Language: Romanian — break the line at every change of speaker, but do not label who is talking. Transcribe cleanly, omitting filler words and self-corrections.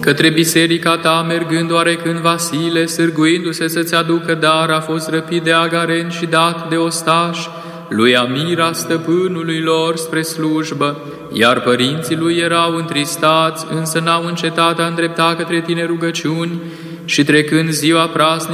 Către biserica ta, mergând oarecând Vasile, sârguindu-se să-ți aducă dar, a fost răpit de agaren și dat de ostași lui Amira, stăpânului lor, spre slujbă, iar părinții lui erau întristați, însă n-au încetat a îndrepta către tine rugăciuni și trecând ziua praznică,